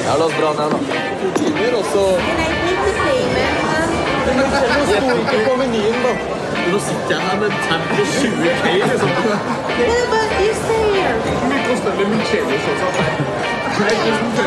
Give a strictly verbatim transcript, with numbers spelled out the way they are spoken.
Ja, la oss dra ned da. To timer, og så... Can I take the payment? Men det sto ikke på menyen da. Nå sitter jeg her med tab på tjue K, liksom. Yeah, but you stay here. Hvor mye koster det med min kjele, sånn?